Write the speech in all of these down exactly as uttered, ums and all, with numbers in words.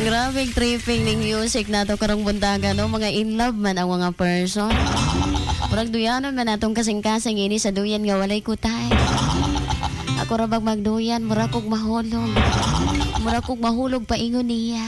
Grabe tripping ng music na to karong buntaga, no? Mga in love man ang mga person. Murag duyanon man atong kasing-kasing ini sa duyan nga walay kutay. Ako ra bang magduyan, mura kog mahulog. Mura kog mahulog paingon niya.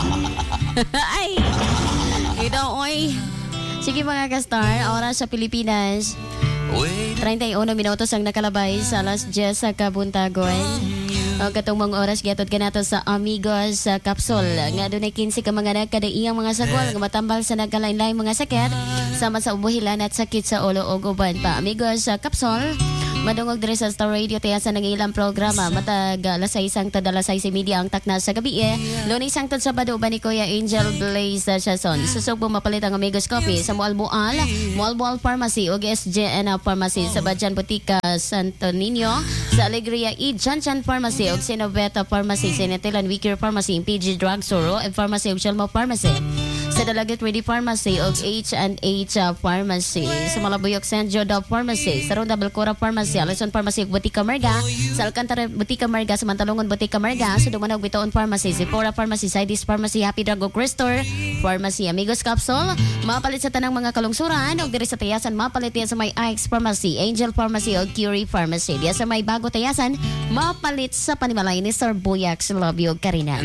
Ay! Ito, oy. Sige mga ka-star, oras sa Pilipinas. thirty-one minutos ang nakalabay sa alas diyes sa kabuntagon. O katong mga oras giatod ka nato sa Amigos sa Capsule. Nga doon ay fifteen ka mga nagkadaiyang mga sagwal nga matambal sa nagkalain-lain mga sakit sama sa ubuhilan at sakit sa ulo o uban pa. Amigos sa Capsule. Madungog dire sa Star Radio tiyasa ng ilang programa matag alas sais ang tad alas sais media ang takna sa gabi eh. Lunes ang tad Sabado ba ni Kuya Angel Blaze sa Shason. Susugbo mapalit ang Amigos Coffee sa Mualbual, Mualbual Pharmacy ug S J N Pharmacy sa Badjan Botica Santo Niño, sa Alegria E Janchan Pharmacy ug Sinoveta Pharmacy, Sinetilan Wicare Pharmacy, P G Drugstore ug Pharmacy ug Shelmo Pharmacy. Sa Dalagat Ready Pharmacy ug H and H Pharmacy, sa Malabuyok Saint Joda Pharmacy, sa Ronda Belcora Pharmacy, Alison Pharmacy ug Botica Marga, sa Alcantara Botica Marga, sa Mantalongon Botica Marga, sa Dumanog Bitoon Pharmacy, Sephora Pharmacy, Sidis Pharmacy, Happy Drug ug Restore Pharmacy. Amigos Capsule, mapalit sa tanang mga kalungsuran ug diri sa tayasan mapalit diya sa may Ike's Pharmacy, Angel Pharmacy ug Curie Pharmacy. Diya sa may bago tayasan mapalit sa panimalay ni Sir Buyax Love you Karina.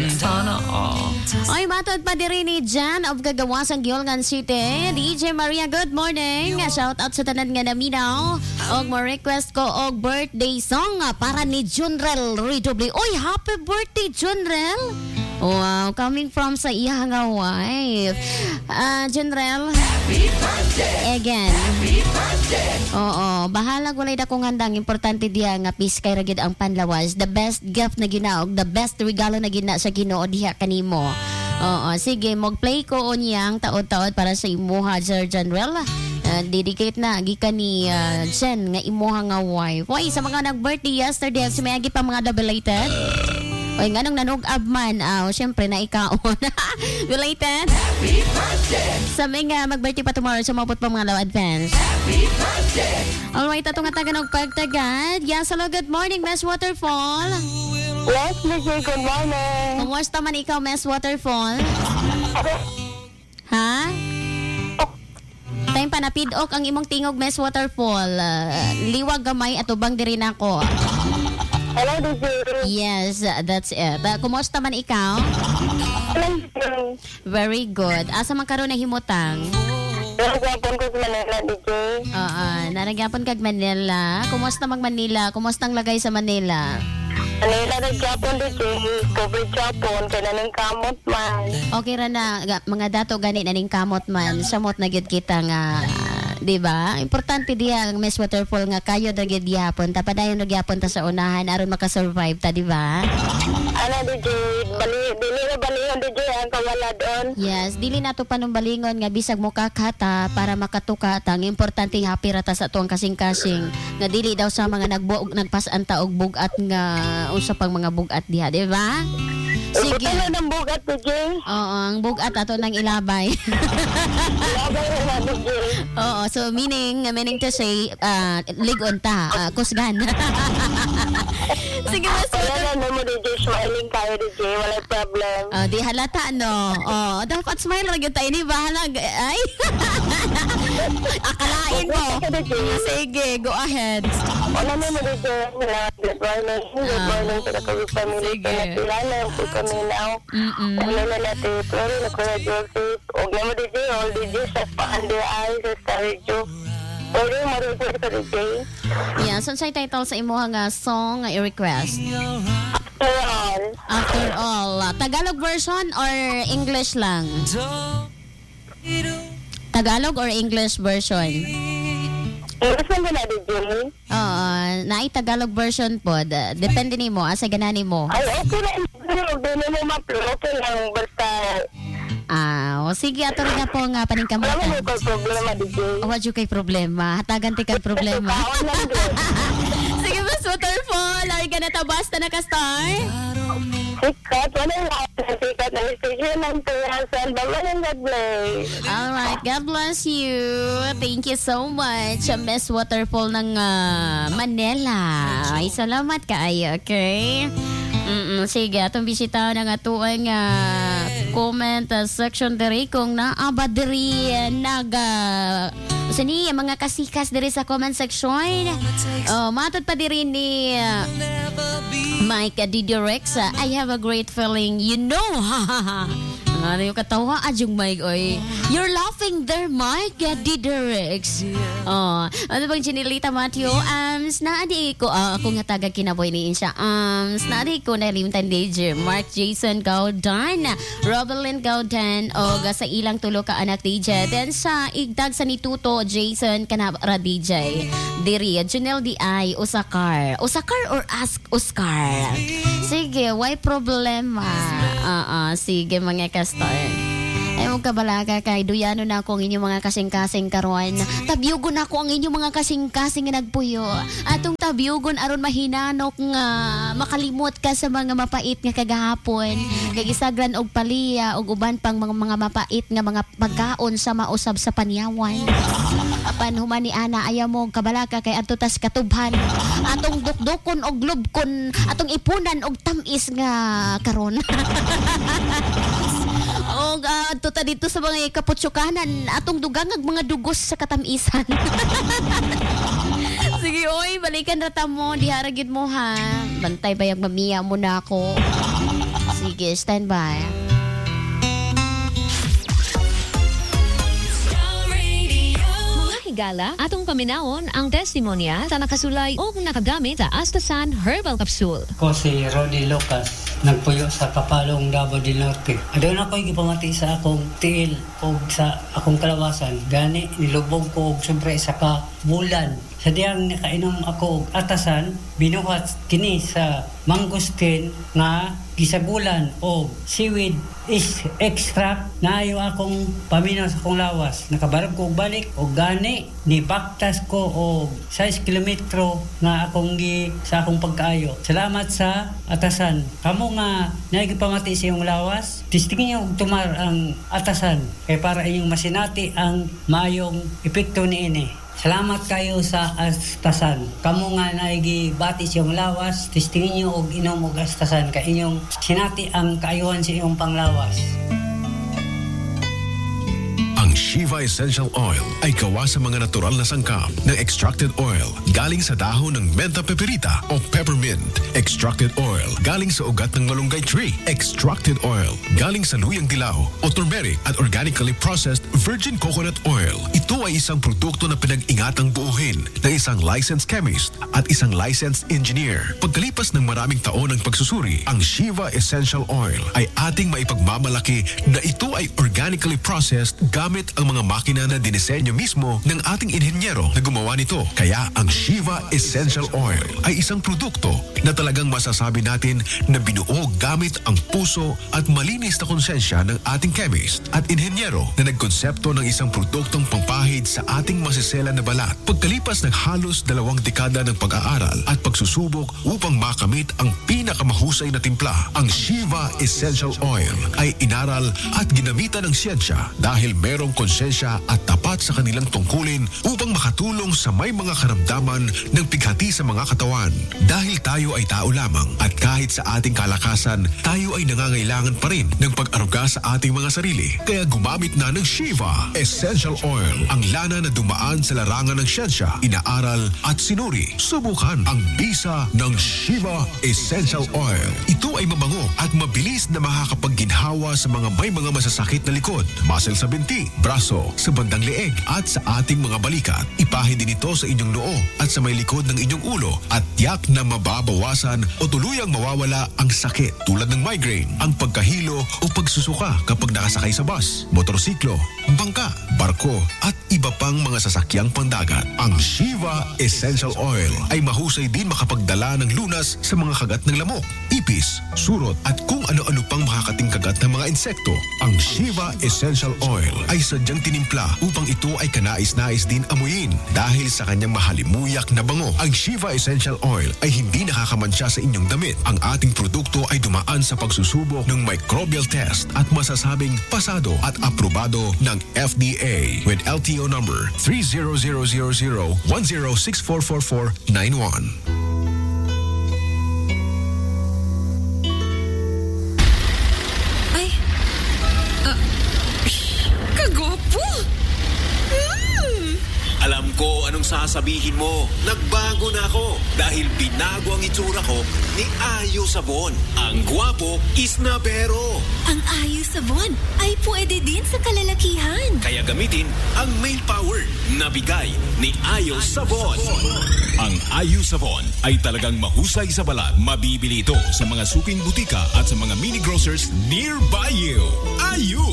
Ay matod pa diri ni Jan of Gagawasang Gilgan City. D J Maria, good morning. Shout out sa tanan nga naminaw. Og mo request ko og birthday song para ni Junrel Redoble. Oy, happy birthday Junrel. Wow, coming from sa iya nga wife. Uh, Junrel. Happy birthday. Again. Happy birthday. Oo, bahala gulay da kung handang importante diya nga piskay ra gid ang panlawas. The best gift na ginaog, the best regalo na gina sa Ginoo diha kanimo. Oo, sige, mag-play ko o niyang taod-taod para sa imuha, Sir General. Uh, dedicate na, gikan ni uh, Jen, nga imuha nga wife. Why, sa mga nag-birthday yesterday, sumayagi pa mga belated. Oy, nga nung nanug-ab man, uh, syempre na ikaon. Belated. Happy birthday! Sa mga mag-birthday pa tomorrow, sumapot pa mga law advance. Happy birthday! Alright, atong atagan og pagtagad. Yes, hello, good morning, Miss Waterfall. Yes, Miss J, good morning. Kumusta man ikaw, Miss Waterfall? Ha? Time pa napidok ang imong tingog, Miss Waterfall. Uh, liwag gamay at ubang diri nako. Hello, D J. Yes, that's it. Uh, kumusta man ikaw? Hello, very good. Asa man karon na himutang? Naragapon ko sa Manila, D J. Oo, naragapon kag Manila. Kumusta mag Manila? Kumusta ang lagay sa Manila? Manila na Japon, D J. Cover Japon, kaya naning kamot man. Okay ra na, ga, mga dato gani naning kamot man. Samot na gyud kita nga, di ba? Importante diya ang Miss Waterfall nga kayo na gyud gyapon. Tapadayon na gyapon ta sa unahan aron makasurvive ta, di ba? Ano, D J? Bali, dili na balingon, D J, ang kawala doon. Yes, dili na to panumbalingon nga bisag mo kakata para makatuka tang importante happy ra ta sa tuang kasing-kasing nga dili daw sa mga nagbuog nagpasan ta og bugat nga usa pang mga bugat diha, di ba? Sige. Ito na ng bugat, D J. Oo, ang bugat ato nang ilabay. Ilabay na, D J. Oo, so meaning, meaning to say, uh, ligon ta, uh, kusgan. Sige, mas Wala na naman, D J. Smiling kayo, D J. Wala problem. Oh, di halata, no? Oh, dapat smile ra gyud tayo ni bahala. Ay. Akalain mo. Sige, go ahead. Wala na naman, D J. Good morning. Good morning sa Nakawig Family. Pinatila po kami now. Wala na natin. Pero na Kuya Joseph. Huwag naman, D J. All D J sa Paande Ay sa Star Radio. Pero marunong sa D J. Yeah, so sa'y title sa imo nga song nga i-request? After all. After all. Tagalog version or English lang? Tagalog or English version? English lang na, D J. Oo, naay Tagalog version po. D- depende ni mo, asa ganani mo. Ay, okay na. Huwag din mo ma-upload. Okay lang. Basta... Ah, o sige, ato rin na po nga Wala mo paningkamutan. ko problema, D J. Wadyo kay problema. Hatagan ti kay problema. Kaon lang din. Sige, Miss Waterfall. Are ka na tabas na naka-star? Sikat. Wala lang. Sikat na station ng tuyasan. Baba ng God bless. Alright, God bless you. Thank you so much, Miss Waterfall ng uh, Manila. Ay, salamat kaayo, okay? Mm-mm, sige, atong bisita na nga tuwing nga comment uh, section diri kung naaba diri naga sini mga kasikas diri sa comment section. Oh, matod pa diri ni uh, Mike Didirex. Uh, I have a great feeling, you know. Ano yung katawa adyong Mike oy. You're laughing there, Mike Didirex. Oh, ano bang Chinilita Matthew? Ams na adi ko uh, ako nga taga kinaboy ni siya. Ams na adi ko na limtan D J Mark Jason Gaudan, Robelyn Gaudan o sa ilang tulo ka anak D J. Then sa igdag sa nituto Jason kanabra D J. Diri Junel D I Osakar. Osakar or ask Oscar. Sige, why problema? Ah, uh, uh, sige mga kastar. Ay mo kabalaga kay duyano na ako ang inyong mga kasing-kasing karon. Tabyugon ako ang inyong mga kasing-kasing nga nagpuyo. Atong tabyugon aron mahinanok nga makalimot ka sa mga mapait nga kagahapon. Kay isagran og paliya og uban pang mga, mga mapait nga mga pagkaon sa mausab sa panyawan. Apan human ni ana ayaw mo kabalaga kay adto tas katubhan. Atong dukdukon og lubkon, atong ipunan og tamis nga karon. O uh, tuta dito sa mga kaputsukanan atong dugangag mga dugos sa katamisan. Sige oy, balikan na ta mo, diharagid mo ha. Bantay bayag mamiya mo na ako. Sige, stand by. Higala, atong paminawon ang testimonya sa nakasulay o nakagamit sa Astasan Herbal Capsule. Ko si Rodi Lucas, nagpuyo sa Kapalong, Davao del Norte. Adon ako'y gipamati sa akong tiil o sa akong kalawasan. Gani, nilubog ko og siyempre sa kabulan. Sa diyang nakainom ako og atasan, binuhat kini sa mangustin nga gisagulan o seaweed is extract na ayo akong paminaw sa akong lawas. Nakabarog ko og balik o gani ni baktas ko og sais kilometro nga akong gi sa akong pagkaayo. Salamat sa atasan. Kamo nga nagipamati sa iyong lawas, tistingin niyo og tumar ang atasan kay para inyong masinati ang maayong epekto niini. Salamat kayo sa astasan. Kamu nga naigibati siyong lawas, testingin niyo og inom og astasan kay inyong sinati ang kaayuhan sa iyong panglawas. Ang Shiva Essential Oil ay gawa sa mga natural na sangkap ng extracted oil galing sa dahon ng Mentha peperita o peppermint. Extracted oil galing sa ugat ng malunggay tree. Extracted oil galing sa luyang dilaw o turmeric at organically processed virgin coconut oil. Ito ay isang produkto na pinag-ingatang buuhin ng isang licensed chemist at isang licensed engineer. Pagkalipas ng maraming taon ng pagsusuri, ang Shiva Essential Oil ay ating maipagmamalaki na ito ay organically processed gamit ang mga makina na dinisenyo mismo ng ating inhenyero na gumawa nito. Kaya ang Shiva Essential Oil ay isang produkto na talagang masasabi natin na binuo gamit ang puso at malinis na konsensya ng ating chemist at inhenyero na nagkonsepto ng isang produktong pampahid sa ating masisela na balat. Pagkalipas ng halos dalawang dekada ng pag-aaral at pagsusubok upang makamit ang pinakamahusay na timpla, ang Shiva Essential Oil ay inaral at ginamitan ng siyensya dahil merong konsensya at tapat sa kanilang tungkulin upang makatulong sa may mga karamdaman ng pighati sa mga katawan. Dahil tayo ay tao lamang at kahit sa ating kalakasan, tayo ay nangangailangan pa rin ng pag-aruga sa ating mga sarili. Kaya gumamit na ng Shiva Essential Oil, ang lana na dumaan sa larangan ng siyensya, inaaral at sinuri. Subukan ang bisa ng Shiva Essential Oil. Ito ay mabango at mabilis na makakapagginhawa sa mga may mga masasakit na likod, muscle sa binti, braso, sa bandang leeg at sa ating mga balikat. Ipahin din ito sa inyong noo at sa may likod ng inyong ulo at tiyak na mababawasan o tuluyang mawawala ang sakit tulad ng migraine, ang pagkahilo o pagsusuka kapag nakasakay sa bus, motorsiklo, bangka, barko at iba pang mga sasakyang pandagat. Ang Shiva Essential Oil ay mahusay din makapagdala ng lunas sa mga kagat ng lamok, ipis, surot at kung ano-ano pang makakating kagat ng mga insekto. Ang Shiva Essential Oil ay sadyang tinimpla upang ito ay kanais-nais din amuyin dahil sa kanyang mahalimuyak na bango. Ang Shiva Essential Oil ay hindi nakakamansya sa inyong damit. Ang ating produkto ay dumaan sa pagsusubok ng microbial test at masasabing pasado at aprobado ng F D A with L T O number three zero zero zero zero one zero six four four four nine one. Sasabihin mo, nagbago na ako dahil binago ang itsura ko ni Ayo Sabon. Ang gwapo is na pero. Ang Ayo Sabon ay pwede din sa kalalakihan. Kaya gamitin ang male power na bigay ni Ayo Sabon. Ang Ayo Sabon ay talagang mahusay sa balat. Mabibili ito sa mga suking butika at sa mga mini grocers nearby you. Ayo!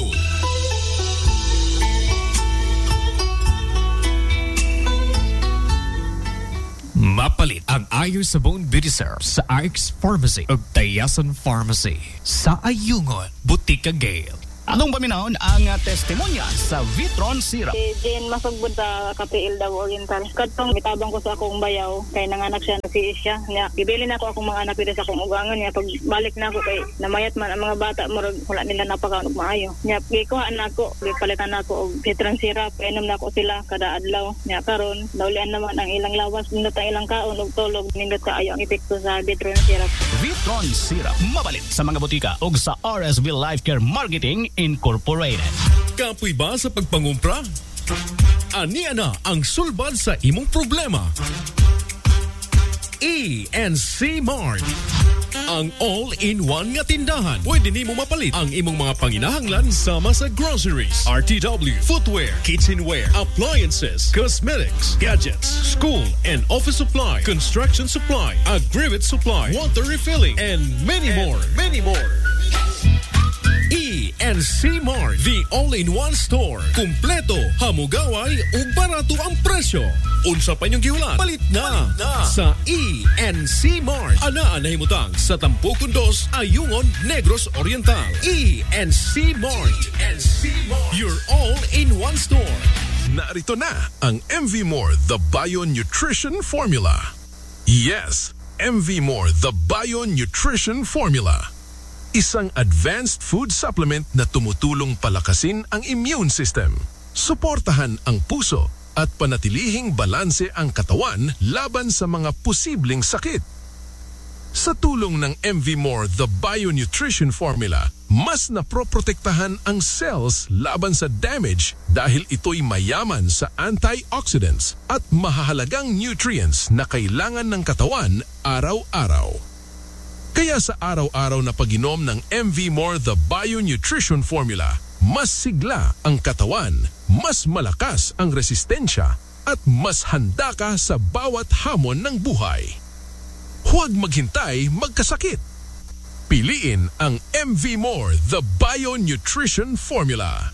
Mapalit ang Ayo Sabon Beauty Serum sa R X Pharmacy o Tayasan Pharmacy sa Ayungon, Butika Gale. Anong paminaon ang uh, testimonya sa Vitron Syrup? Si Jane masugbod sa K P L daw Oriental. Katong mitabang ko sa akong bayaw kay nanganak siya na si Isya. Nya gibili na ako akong mga anak dito sa akong ugangan niya pag balik na ako kay namayat man ang mga bata murag wala nila napakaon og maayo. Nya gikuha na ako, gipalitan na ako og Vitron Syrup, inom na ako sila kada adlaw. Nya karon naulian naman ang ilang lawas, nindot ang ilang kaon og tulog, nindot kaayo ang epekto sa Vitron Syrup. Vitron Syrup mabalit sa mga butika ug sa R S V Life Care Marketing Incorporated. Kapoy ba sa pagpangumpra? Ania na ang sulbad sa imong problema. E and C Mart. Ang all-in-one nga tindahan. Pwede nimo mapalit ang imong mga panginahanglan sama sa groceries, R T W, footwear, kitchenware, appliances, cosmetics, gadgets, school and office supply, construction supply, agri-with supply, water refilling, and many and more. Many more. E and C Mart, the all-in-one store. Kumpleto, hamugaway, ug barato ang presyo. Unsa pa inyong gihulat? Palit na, Palit na sa E and C Mart. Anaan na himutang sa Tampukan dos, Ayungon, Negros Oriental. E and C Mart. E and C Mart, your all-in-one store. Narito na ang M V More The Bio Nutrition Formula. Yes, M V More The Bio Nutrition Formula. Isang advanced food supplement na tumutulong palakasin ang immune system, suportahan ang puso at panatilihing balanse ang katawan laban sa mga posibleng sakit. Sa tulong ng M V More The Bio Nutrition Formula, mas naproprotektahan ang cells laban sa damage dahil ito'y mayaman sa antioxidants at mahahalagang nutrients na kailangan ng katawan araw-araw. Kaya sa araw-araw na pag-inom ng M V More The Bio Nutrition Formula, mas sigla ang katawan, mas malakas ang resistensya, at mas handa ka sa bawat hamon ng buhay. Huwag maghintay magkasakit. Piliin ang M V More The Bio Nutrition Formula.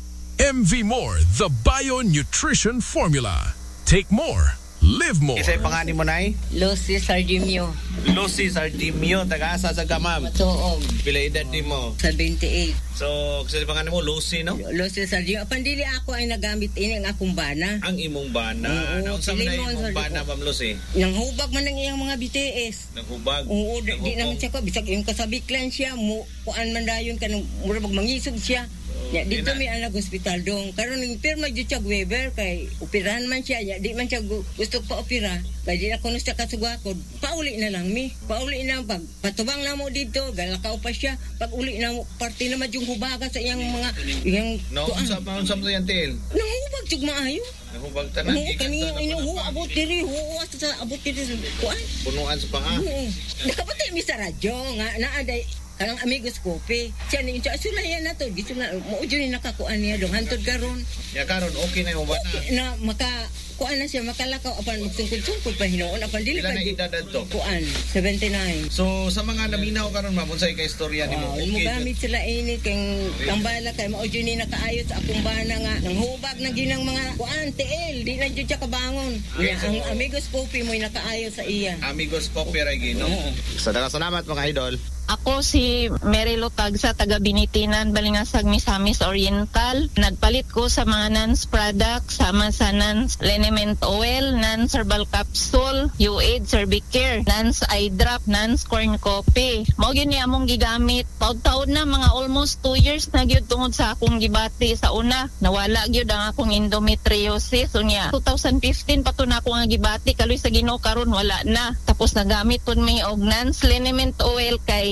M V More The Bio Nutrition Formula. Take more. Live more. Isa'y panganin mo, Nay? Lucy Sardimio. Lucy Sardimio, taga-asa sa Gamam. Tuog. Pila edad din mo? seventy-eight. So, kasi panganin mo, Lucy, no? Lucy Sardimio. Pandili ako ay nagamit ini ang akong bana. Ang imong bana. Oo. Naunsa man na imong bana, Ma'am Lucy? Nanghubag man ng iyang mga B T S. Nanghubag? Oo, di, di naman siya ko. Bisag yung kasabiklan siya, mu, kuan man dayon ka nung murabag mangisog siya. Ya, dito may anak hospital dong. Karon ning pirma jud siya Weber kay operahan man siya. Ya, di man siya gu- gusto pa opera. Kay di na kuno siya kasugakod. Pauli na lang mi. Pauli na pag patubang na mo dito, galakaw pa siya. Pag uli na mo parte na yung hubaga sa iyang mga iyang no, unsa pa unsa mo yan til? Nangubag jud maayo. Nangubag tanan gikan sa kaniyang ino abot diri, ho sa abot diri kuan. Punuan sa panga. Nakapatay mi sa radyo nga naa day kanang amigos kopi. Siya ni siya sulayan na to. Dito na mo ni nakakuan niya dong hantod karon. Ya karon okay na yung bana. Na maka kuan na siya makalakaw apan magsungkod-sungkod pa hinoon apan dili pa. Ilan na edad adto? Kuan seventy-nine. So sa mga naminaw karon ma'am unsay kay istorya nimo? Oh, okay. Mo gamit sila ini kay tambala kay mao ni nakaayos sa akong bana nga nang hubag na ginang mga kuan T L di na jud siya kabangon. Okay, so, ang amigos kopi mo nakaayos sa iya. Amigos kopi ra gino. Sa daghang salamat mga idol. Ako si Mary Lutag sa taga Binitinan, Balingasag, Misamis Oriental. Nagpalit ko sa mga Nans products, sama sa Nans Liniment Oil, Nans Herbal Capsule, U-Aid Cervicare, Nans Eye Drop, Nans Corn Coffee. Mao gyud ni among gigamit. Taud-taud na, mga almost two years na gyud tungod sa akong gibati. Sa una, nawala gyud ang akong endometriosis. Unya, twenty fifteen pa to na ako nga gibati. Kaloy sa Ginoo karon wala na. Tapos nagamit pud mi og Nans Liniment Oil kay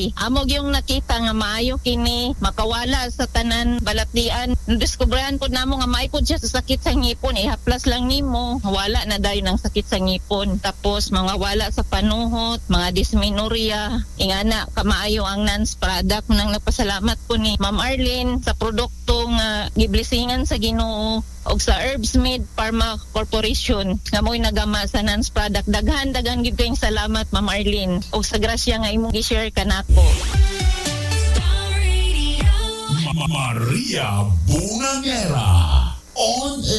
kay amo yung nakita nga maayo kini makawala sa tanan balatdian. Diskubrahan po namo nga maipod siya sa sakit sa ngipon, ihaplas lang nimo wala na dayon ang sakit sa ngipon. Tapos mga wala sa panuhot, mga dysmenorrhea, ingana kamaayo ang Nance product. Nang napasalamat ko ni Ma'am Arlene sa produkto nga giblisingan sa Ginoo og sa Herbsmade Pharma Corporation nga mo'y nagama sa Nance product. Daghan daghan gid kayong salamat Ma'am Arlene og sa grasya nga imong gi-share kanako. Maria Bungangera on